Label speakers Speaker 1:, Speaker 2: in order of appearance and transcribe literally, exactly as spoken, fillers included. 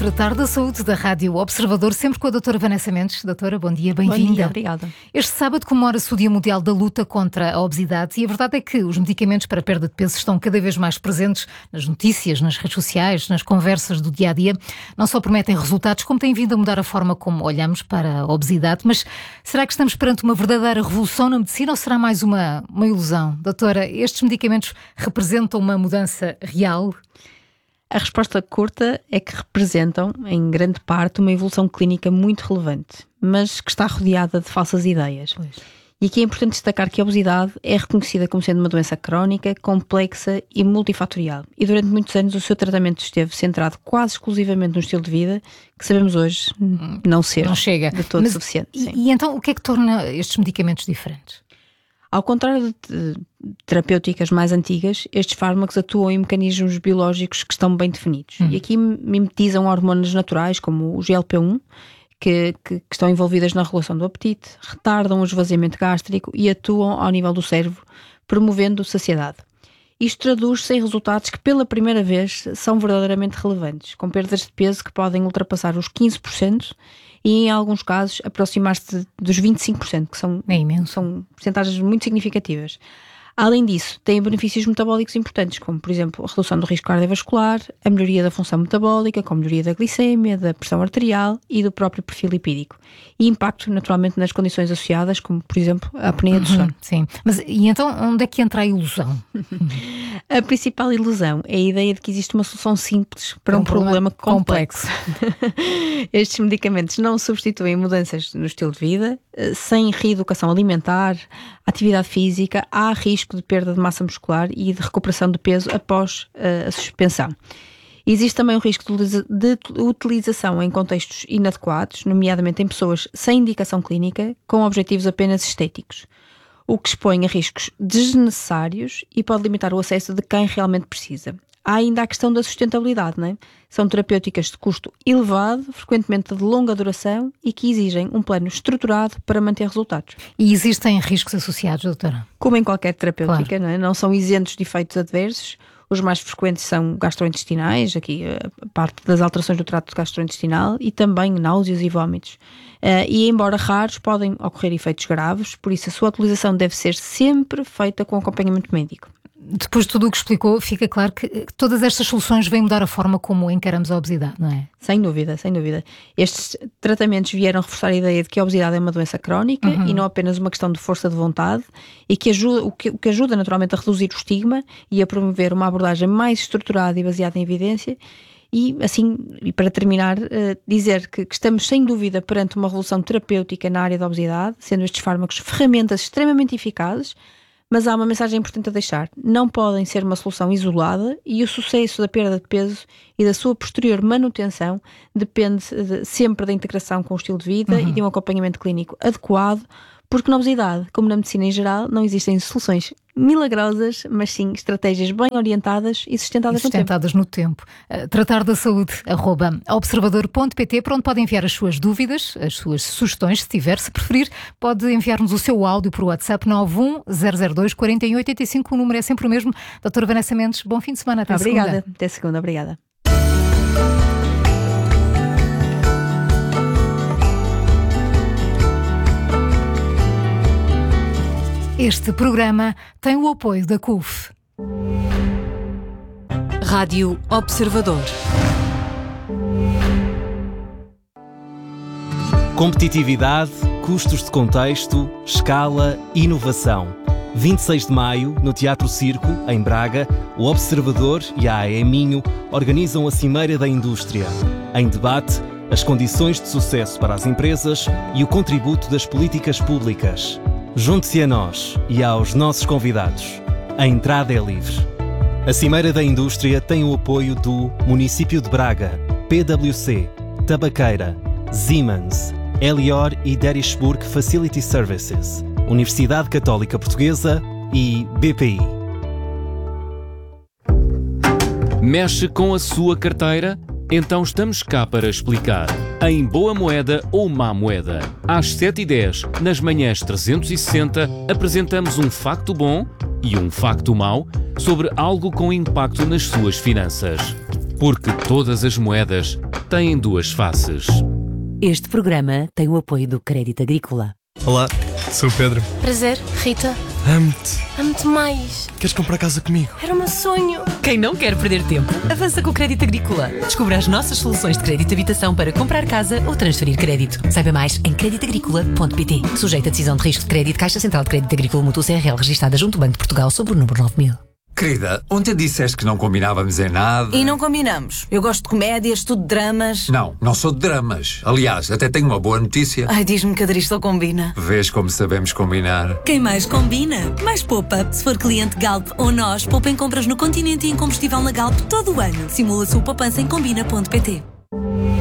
Speaker 1: Tratar da Saúde da Rádio Observador, sempre com a doutora Vanessa Mendes. Doutora, bom dia, bem-vinda.
Speaker 2: Bom dia, obrigada.
Speaker 1: Este sábado comemora-se o Dia Mundial da Luta contra a Obesidade e a verdade é que os medicamentos para a perda de peso estão cada vez mais presentes nas notícias, nas redes sociais, nas conversas do dia-a-dia. Não só prometem resultados, como têm vindo a mudar a forma como olhamos para a obesidade. Mas será que estamos perante uma verdadeira revolução na medicina ou será mais uma, uma ilusão? Doutora, estes medicamentos representam uma mudança real?
Speaker 2: A resposta curta é que representam, em grande parte, uma evolução clínica muito relevante, mas que está rodeada de falsas ideias.
Speaker 1: Pois.
Speaker 2: E aqui é importante destacar que a obesidade é reconhecida como sendo uma doença crónica, complexa e multifatorial. E durante muitos anos o seu tratamento esteve centrado quase exclusivamente no estilo de vida, que sabemos hoje não ser
Speaker 1: não chega.
Speaker 2: de todo
Speaker 1: mas,
Speaker 2: suficiente.
Speaker 1: E, e então o que é que torna estes medicamentos diferentes?
Speaker 2: Ao contrário de terapêuticas mais antigas, estes fármacos atuam em mecanismos biológicos que estão bem definidos. Hum. E aqui mimetizam hormonas naturais, como o G L P um, que, que, que estão envolvidas na regulação do apetite, retardam o esvaziamento gástrico e atuam ao nível do cérebro, promovendo saciedade. Isto traduz-se em resultados que, pela primeira vez, são verdadeiramente relevantes, com perdas de peso que podem ultrapassar os quinze por cento e, em alguns casos, aproximar-se dos vinte e cinco por cento, que são,
Speaker 1: é imenso.
Speaker 2: São percentagens muito significativas. Além disso, têm benefícios metabólicos importantes, como, por exemplo, a redução do risco cardiovascular, a melhoria da função metabólica, com a melhoria da glicemia, da pressão arterial e do próprio perfil lipídico. E impacto, naturalmente, nas condições associadas, como, por exemplo, a apneia do sono.
Speaker 1: Uhum, sim, mas e então onde é que entra a ilusão?
Speaker 2: A principal ilusão é a ideia de que existe uma solução simples para um, um problema, problema complexo. complexo. Estes medicamentos não substituem mudanças no estilo de vida. Sem reeducação alimentar, atividade física, há risco de perda de massa muscular e de recuperação de peso após uh, a suspensão. Existe também o risco de, de utilização em contextos inadequados, nomeadamente em pessoas sem indicação clínica, com objetivos apenas estéticos, o que expõe a riscos desnecessários e pode limitar o acesso de quem realmente precisa. Há ainda a questão da sustentabilidade, não é? São terapêuticas de custo elevado, frequentemente de longa duração e que exigem um plano estruturado para manter resultados.
Speaker 1: E existem riscos associados, doutora?
Speaker 2: Como em qualquer terapêutica,
Speaker 1: claro.
Speaker 2: não é? Não são isentos de efeitos adversos. Os mais frequentes são gastrointestinais, aqui a parte das alterações do trato gastrointestinal, e também náuseas e vômitos. Uh, e embora raros, podem ocorrer efeitos graves, por isso a sua utilização deve ser sempre feita com acompanhamento médico.
Speaker 1: Depois de tudo o que explicou, fica claro que todas estas soluções vêm mudar a forma como encaramos a obesidade, não é?
Speaker 2: Sem dúvida, sem dúvida. Estes tratamentos vieram reforçar a ideia de que a obesidade é uma doença crónica uhum. e não apenas uma questão de força de vontade, e que ajuda, o, que, o que ajuda naturalmente a reduzir o estigma e a promover uma abordagem mais estruturada e baseada em evidência. E assim, e para terminar, uh, dizer que, que estamos sem dúvida perante uma revolução terapêutica na área da obesidade, sendo estes fármacos ferramentas extremamente eficazes. Mas há uma mensagem importante a deixar. Não podem ser uma solução isolada e o sucesso da perda de peso e da sua posterior manutenção depende de, sempre da integração com o estilo de vida uhum. e de um acompanhamento clínico adequado, porque na obesidade, como na medicina em geral, não existem soluções milagrosas, mas sim estratégias bem orientadas e sustentadas,
Speaker 1: e sustentadas no tempo. No tempo. Uh, tratar da saúde, arroba observador ponto pt, para onde pode enviar as suas dúvidas, as suas sugestões, se tiver, se preferir, pode enviar-nos o seu áudio por WhatsApp nove um zero zero dois quatro um oito cinco, o número é sempre o mesmo. Doutora Vanessa Mendes, bom fim de semana, até
Speaker 2: obrigada.
Speaker 1: segunda.
Speaker 2: Até segunda, obrigada.
Speaker 1: Este programa tem o apoio da C U F.
Speaker 3: Rádio Observador.
Speaker 4: Competitividade, custos de contexto, escala, inovação. vinte e seis de maio, no Teatro Circo, em Braga, o Observador e a A E Minho organizam a Cimeira da Indústria. Em debate, as condições de sucesso para as empresas e o contributo das políticas públicas. Junte-se a nós e aos nossos convidados. A entrada é livre. A Cimeira da Indústria tem o apoio do Município de Braga, P W C, Tabaqueira, Siemens, Elior e Derishburg Facility Services, Universidade Católica Portuguesa e B P I.
Speaker 5: Mexe com a sua carteira? Então estamos cá para explicar. Em Boa Moeda ou Má Moeda. Às sete e dez, nas manhãs trezentos e sessenta, apresentamos um facto bom e um facto mau sobre algo com impacto nas suas finanças. Porque todas as moedas têm duas faces.
Speaker 3: Este programa tem o apoio do Crédito Agrícola.
Speaker 6: Olá, sou o Pedro.
Speaker 7: Prazer, Rita.
Speaker 6: Amo-te.
Speaker 7: Amo-te mais.
Speaker 6: Queres comprar casa comigo?
Speaker 7: Era o meu sonho.
Speaker 8: Quem não quer perder tempo, avança com o Crédito Agrícola. Descubra as nossas soluções de crédito de habitação para comprar casa ou transferir crédito. Saiba mais em crédito agrícola ponto pt. Sujeito a decisão de risco de crédito, Caixa Central de Crédito Agrícola Mútuo C R L, registada junto ao Banco de Portugal, sob o número nove mil.
Speaker 9: Querida, ontem disseste que não combinávamos em nada.
Speaker 10: E não combinamos. Eu gosto de comédias, estudo dramas.
Speaker 9: Não, não sou de dramas. Aliás, até tenho uma boa notícia.
Speaker 10: Ai, diz-me que a Adri só combina.
Speaker 9: Vês como sabemos combinar.
Speaker 11: Quem mais combina, mais poupa. Se for cliente Galp ou nós, poupa em compras no continente e em combustível na Galp todo o ano. Simula a sua poupança em combina ponto pt.